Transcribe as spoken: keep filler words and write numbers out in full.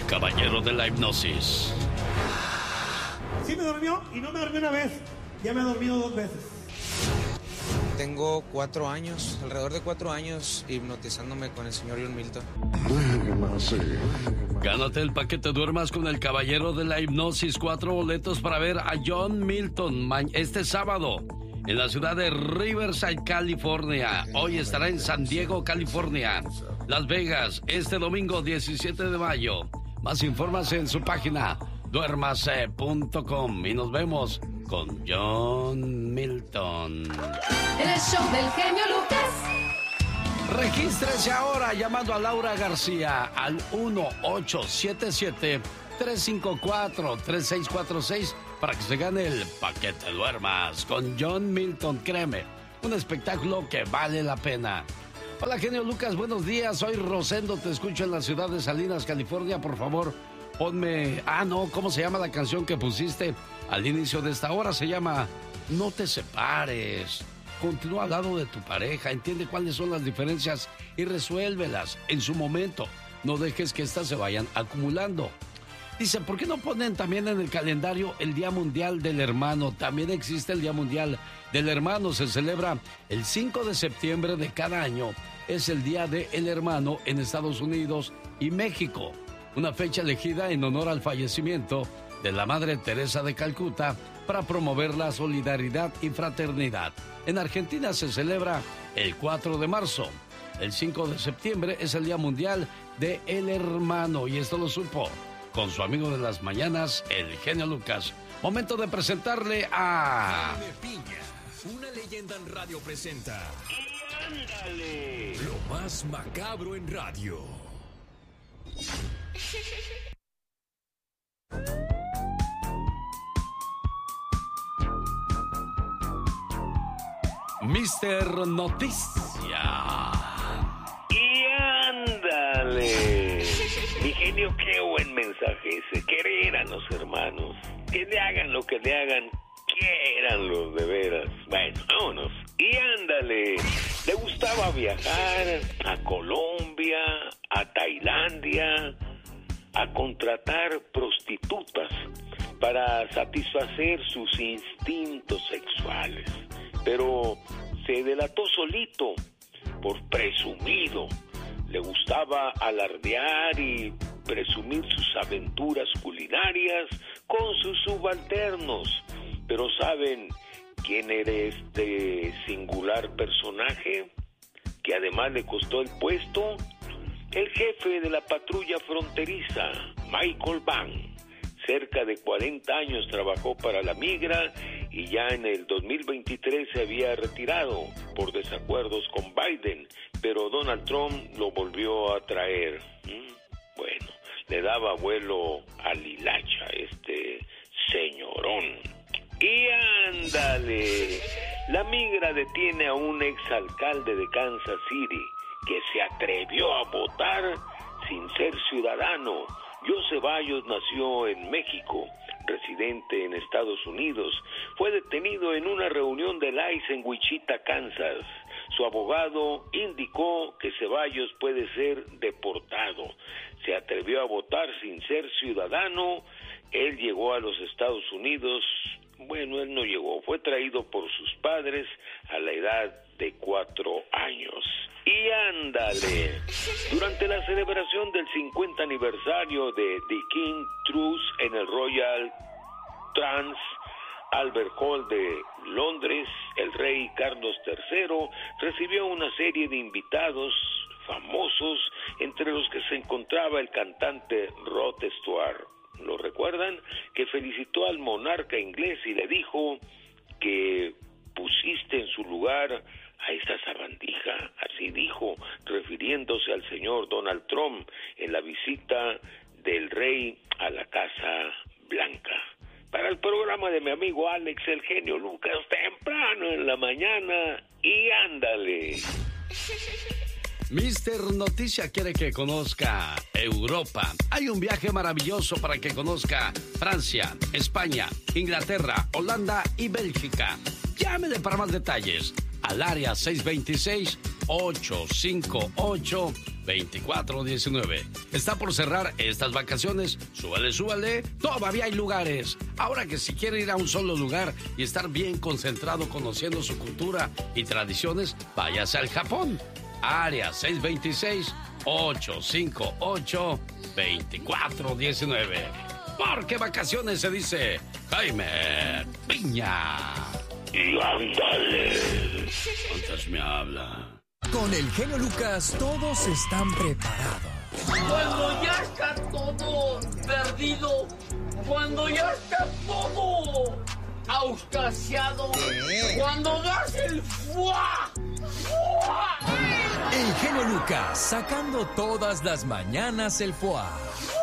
el caballero de la hipnosis. Sí me durmió y no me dormí una vez. Ya me he dormido dos veces. Tengo cuatro años, alrededor de cuatro años, hipnotizándome con el señor John Milton. Gánate el paquete Duermas con el caballero de la hipnosis. Cuatro boletos para ver a John Milton este sábado en la ciudad de Riverside, California. Hoy estará en San Diego, California. Las Vegas, este domingo diecisiete de mayo. Más información en su página duérmase punto com. Y nos vemos con John Milton. En el show del genio Lucas. Regístrese ahora llamando a Laura García al uno ocho siete siete, tres cinco cuatro, tres seis cuatro seis para que se gane el paquete Duermas con John Milton. Créeme, un espectáculo que vale la pena. Hola, genio Lucas, buenos días. Soy Rosendo, te escucho en la ciudad de Salinas, California. Por favor, ponme... Ah, no, ¿cómo se llama la canción que pusiste al inicio de esta hora? Se llama No te separes. Continúa al lado de tu pareja, entiende cuáles son las diferencias y resuélvelas en su momento. No dejes que éstas se vayan acumulando. Dice, ¿por qué no ponen también en el calendario el Día Mundial del Hermano? También existe el Día Mundial del Hermano. Se celebra el cinco de septiembre de cada año. Es el Día del Hermano en Estados Unidos y México. Una fecha elegida en honor al fallecimiento de la Madre Teresa de Calcuta para promover la solidaridad y fraternidad. En Argentina se celebra el cuatro de marzo. El cinco de septiembre es el Día Mundial del Hermano y esto lo supo con su amigo de las mañanas, el genio Lucas. Momento de presentarle a... Jaime Piña, una leyenda en radio presenta... ¡Y ándale! Lo más macabro en radio. mister Noticia. ¡Y ándale! Mi genio, qué buen mensaje ese. Querer a los hermanos. Que le hagan lo que le hagan. Quiéranlos de veras. Bueno, vámonos. Y ándale. Le gustaba viajar a Colombia, a Tailandia, a contratar prostitutas para satisfacer sus instintos sexuales. Pero se delató solito por presumido. Le gustaba alardear y presumir sus aventuras culinarias con sus subalternos. Pero ¿saben quién era este singular personaje? Que además le costó el puesto. El jefe de la patrulla fronteriza, Michael Vann. Cerca de cuarenta años trabajó para la migra y ya en el dos mil veintitrés se había retirado por desacuerdos con Biden, pero Donald Trump lo volvió a traer. Bueno, le daba vuelo al hilacha este señorón. Y ándale, la migra detiene a un exalcalde de Kansas City que se atrevió a votar sin ser ciudadano. Joe Ceballos nació en México, residente en Estados Unidos. Fue detenido en una reunión del I C E en Wichita, Kansas. Su abogado indicó que Ceballos puede ser deportado. Se atrevió a votar sin ser ciudadano. Él llegó a los Estados Unidos. Bueno, él no llegó. Fue traído por sus padres a la edad de cuatro años. Y ándale, durante la celebración del cincuenta aniversario de The King Truth en el Royal Trans Albert Hall de Londres, el rey Carlos tercero recibió una serie de invitados famosos, entre los que se encontraba el cantante Rod Stewart. ¿Lo recuerdan? Que felicitó al monarca inglés y le dijo que pusiste en su lugar a esa sabandija, así dijo, refiriéndose al señor Donald Trump en la visita del rey a la Casa Blanca. Para el programa de mi amigo Alex, el genio Lucas, temprano en la mañana, y ándale. mister Noticia quiere que conozca Europa. Hay un viaje maravilloso para que conozca Francia, España, Inglaterra, Holanda y Bélgica. Llámele para más detalles al área seis dos seis, ocho cinco ocho, veinticuatro diecinueve. Está por cerrar estas vacaciones. Súbale, súbale. Todavía hay lugares. Ahora que si quiere ir a un solo lugar y estar bien concentrado conociendo su cultura y tradiciones, váyase al Japón. Área seis dos seis, ocho cinco ocho, dos cuatro uno nueve. Porque vacaciones se dice Jaime Piña. Y ándale. ¿Cuántas me habla? Con el genio Lucas todos están preparados. Cuando ya está todo perdido, cuando ya está todo auscasiado, cuando das el fuá, fuá. El genio Lucas sacando todas las mañanas el foie.